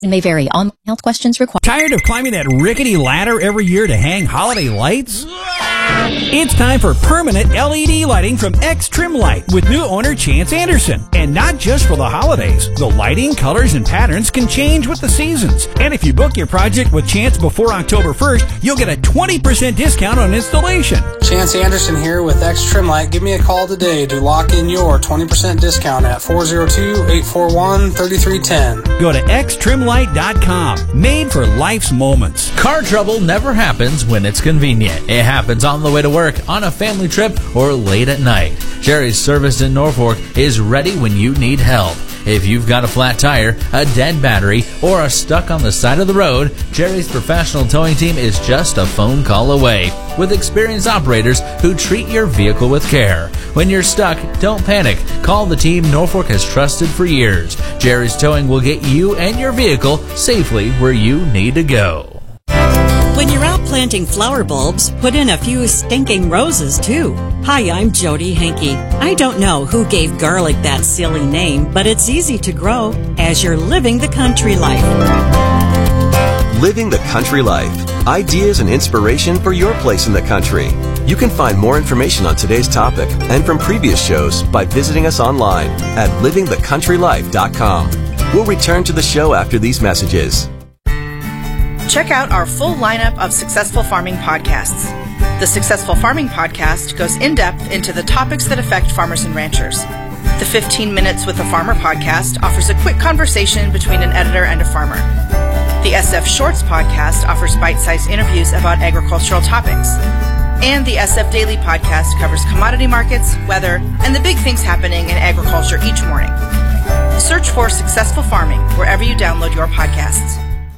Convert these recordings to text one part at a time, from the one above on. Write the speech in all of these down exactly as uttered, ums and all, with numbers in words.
may vary. Online health questions required. Tired of climbing that rickety ladder every year to hang holiday lights? It's time for permanent L E D lighting from X Trim Light with new owner Chance Anderson. And not just for the holidays. The lighting, colors, and patterns can change with the seasons. And if you book your project with Chance before October first, you'll get a twenty percent discount on installation. Chance Anderson here with X Trim Light. Give me a call today to lock in your twenty percent discount at four oh two, eight four one, three three one zero. Go to x trim light dot com. Made for life's moments. Car trouble never happens when it's convenient. It happens on the way to work, on a family trip, or late at night. Jerry's Service in Norfolk is ready when you need help. If you've got a flat tire, a dead battery, or are stuck on the side of the road, Jerry's professional towing team is just a phone call away. With experienced operators who treat your vehicle with care. When you're stuck, don't panic. Call the team Norfolk has trusted for years. Jerry's Towing will get you and your vehicle safely where you need to go. When you're out planting flower bulbs, put in a few stinking roses, too. Hi, I'm Jody Hankey. I don't know who gave garlic that silly name, but it's easy to grow as you're living the country life. Living the country life. Ideas and inspiration for your place in the country. You can find more information on today's topic and from previous shows by visiting us online at living the country life dot com. We'll return to the show after these messages. Check out our full lineup of Successful Farming podcasts. The Successful Farming podcast goes in-depth into the topics that affect farmers and ranchers. The fifteen Minutes with a Farmer podcast offers a quick conversation between an editor and a farmer. The S F Shorts podcast offers bite-sized interviews about agricultural topics. And the S F Daily podcast covers commodity markets, weather, and the big things happening in agriculture each morning. Search for Successful Farming wherever you download your podcasts.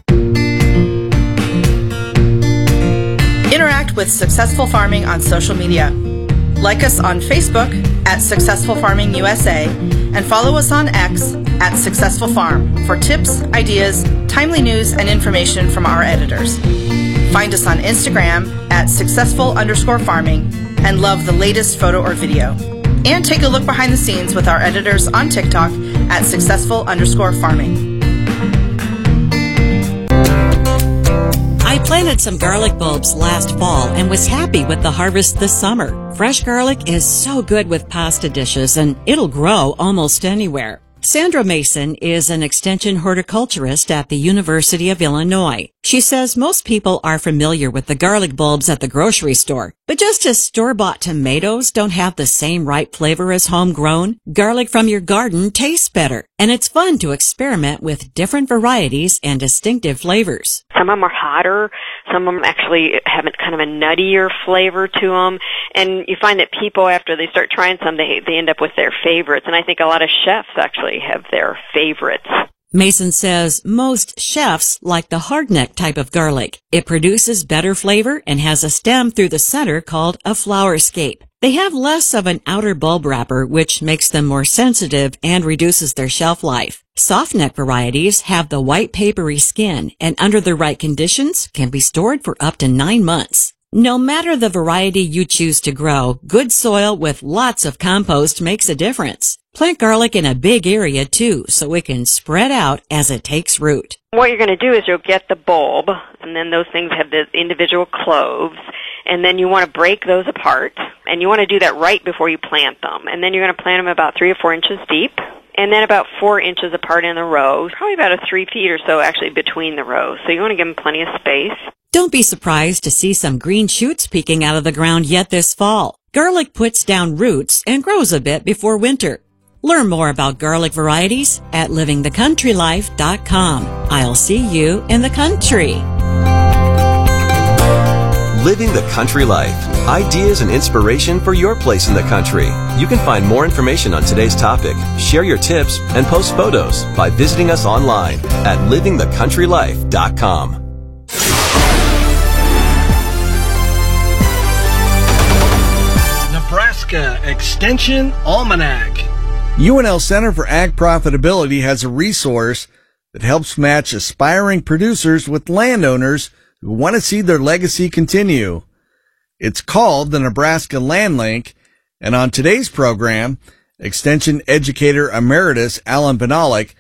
Interact with Successful Farming on social media. Like us on Facebook at Successful Farming U S A and follow us on X at Successful Farm for tips, ideas, timely news, and information from our editors. Find us on Instagram at successful underscore farming and love the latest photo or video. And take a look behind the scenes with our editors on TikTok at successful underscore farming. I planted some garlic bulbs last fall and was happy with the harvest this summer. Fresh garlic is so good with pasta dishes, and it'll grow almost anywhere. Sandra Mason is an extension horticulturist at the University of Illinois. She says most people are familiar with the garlic bulbs at the grocery store, but just as store-bought tomatoes don't have the same ripe flavor as homegrown, garlic from your garden tastes better, and it's fun to experiment with different varieties and distinctive flavors. Some of them are hotter, some of them actually have kind of a nuttier flavor to them, and you find that people, after they start trying some, they, they end up with their favorites, and I think a lot of chefs actually have their favorites. Mason says most chefs like the hardneck type of garlic. It produces better flavor and has a stem through the center called a flower scape. They have less of an outer bulb wrapper, which makes them more sensitive and reduces their shelf life. Softneck varieties have the white papery skin and under the right conditions can be stored for up to nine months. No matter the variety you choose to grow, good soil with lots of compost makes a difference. Plant garlic in a big area, too, so it can spread out as it takes root. What you're going to do is you'll get the bulb, and then those things have the individual cloves, and then you want to break those apart, and you want to do that right before you plant them. And then you're going to plant them about three or four inches deep, and then about four inches apart in the row, probably about a three feet or so actually between the rows. So you want to give them plenty of space. Don't be surprised to see some green shoots peeking out of the ground yet this fall. Garlic puts down roots and grows a bit before winter. Learn more about garlic varieties at living the country life dot com. I'll see you in the country. Living the country life. Ideas and inspiration for your place in the country. You can find more information on today's topic, share your tips, and post photos by visiting us online at living the country life dot com. Nebraska Extension Almanac. U N L Center for Ag Profitability has a resource that helps match aspiring producers with landowners who want to see their legacy continue. It's called the Nebraska Land Link, and on today's program, Extension Educator Emeritus Alan Benalik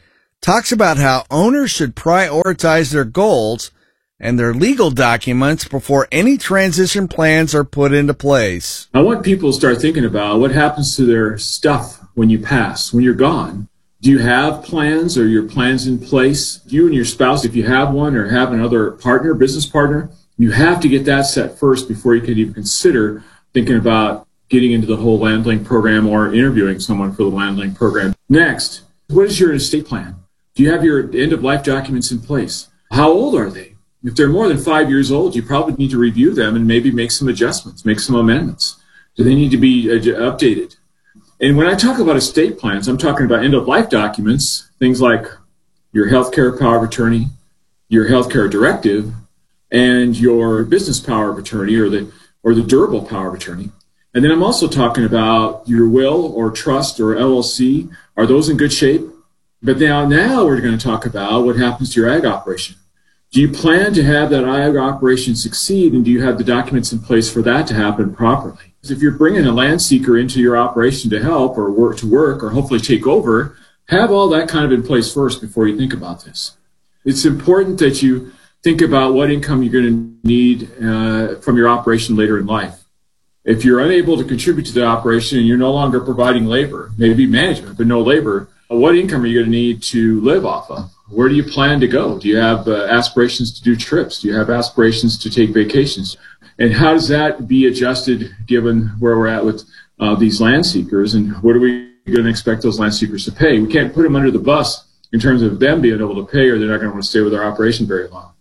talks about how owners should prioritize their goals and their legal documents before any transition plans are put into place. I want people to start thinking about what happens to their stuff when you pass, when you're gone. Do you have plans? Are your plans in place? You and your spouse, if you have one or have another partner, business partner, you have to get that set first before you can even consider thinking about getting into the whole land link program or interviewing someone for the land link program. Next, what is your estate plan? Do you have your end-of-life documents in place? How old are they? If they're more than five years old, you probably need to review them and maybe make some adjustments, make some amendments. Do they need to be updated? And when I talk about estate plans, I'm talking about end-of-life documents, things like your healthcare power of attorney, your healthcare directive, and your business power of attorney or the or the durable power of attorney. And then I'm also talking about your will or trust or L L C. Are those in good shape? But now, now we're going to talk about what happens to your ag operation. Do you plan to have that ag operation succeed, and do you have the documents in place for that to happen properly? If you're bringing a land seeker into your operation to help or work to work or hopefully take over, have all that kind of in place first before you think about this. It's important that you think about what income you're going to need uh, from your operation later in life. If you're unable to contribute to the operation and you're no longer providing labor, maybe management, but no labor, what income are you going to need to live off of? Where do you plan to go? Do you have uh, aspirations to do trips? Do you have aspirations to take vacations? And how does that be adjusted given where we're at with uh, these land seekers? And what are we going to expect those land seekers to pay? We can't put them under the bus in terms of them being able to pay, or they're not going to want to stay with our operation very long.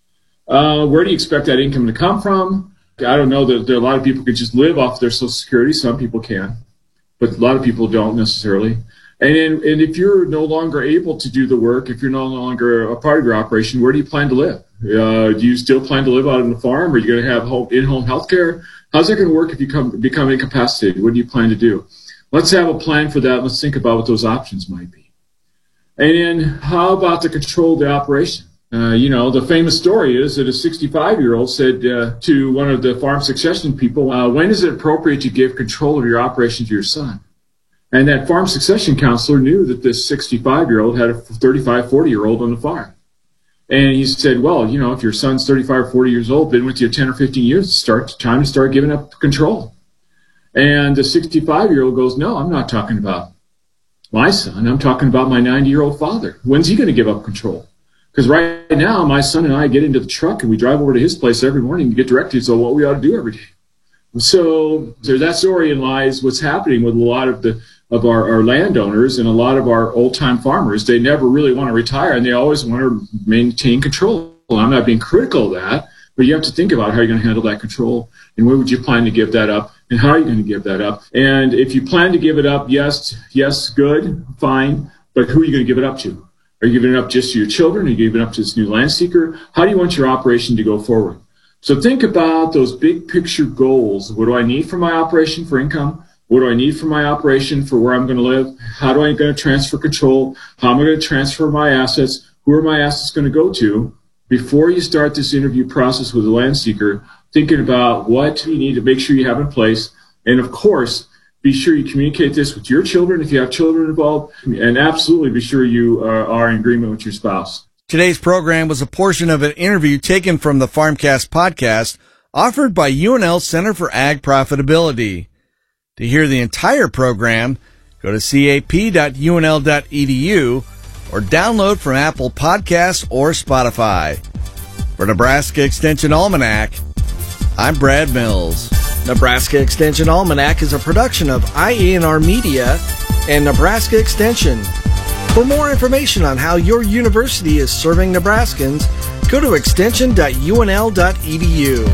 Uh, where do you expect that income to come from? I don't know that there are a lot of people who can just live off their Social Security. Some people can, but a lot of people don't necessarily. And, in, and if you're no longer able to do the work, if you're no longer a part of your operation, where do you plan to live? Uh, do you still plan to live out on the farm? Are you going to have home, in-home health care? How's that going to work if you come, become incapacitated? What do you plan to do? Let's have a plan for that. Let's think about what those options might be. And then how about the control of the operation? Uh, you know, the famous story is that a sixty-five-year-old said uh, to one of the farm succession people, uh, when is it appropriate to give control of your operation to your son? And that farm succession counselor knew that this sixty-five-year-old had a thirty-five, forty-year-old on the farm. And he said, well, you know, if your son's thirty-five, forty years old, been with you ten or fifteen years, it's start, time to start giving up control. And the sixty-five-year-old goes, no, I'm not talking about my son. I'm talking about my ninety-year-old father. When's he going to give up control? Because right now, my son and I get into the truck and we drive over to his place every morning to get directed on what we ought to do every day. So there's that story in lies what's happening with a lot of the of our, our landowners and a lot of our old-time farmers. They never really want to retire, and they always want to maintain control. Well, I'm not being critical of that, but you have to think about how you're going to handle that control, and where would you plan to give that up, and how are you going to give that up? And if you plan to give it up, yes, yes, good, fine, but who are you going to give it up to? Are you giving it up just to your children? Are you giving it up to this new land seeker? How do you want your operation to go forward? So think about those big picture goals. What do I need for my operation for income? What do I need for my operation for where I'm going to live? How do I going to transfer control? How am I going to transfer my assets? Who are my assets going to go to? Before you start this interview process with a land seeker, thinking about what you need to make sure you have in place. And of course, be sure you communicate this with your children if you have children involved, and absolutely be sure you are, are in agreement with your spouse. Today's program was a portion of an interview taken from the Farmcast podcast offered by U N L Center for Ag Profitability. To hear the entire program, go to c a p dot u n l dot e d u or download from Apple Podcasts or Spotify. For Nebraska Extension Almanac, I'm Brad Mills. Nebraska Extension Almanac is a production of I A N R Media and Nebraska Extension. For more information on how your university is serving Nebraskans, go to extension dot u n l dot e d u.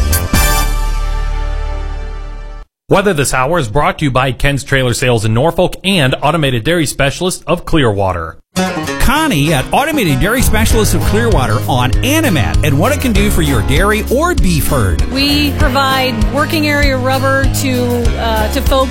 Weather This Hour is brought to you by Ken's Trailer Sales in Norfolk and Automated Dairy Specialist of Clearwater. Connie at Automated Dairy Specialist of Clearwater on Animat and what it can do for your dairy or beef herd. We provide working area rubber to uh, to folks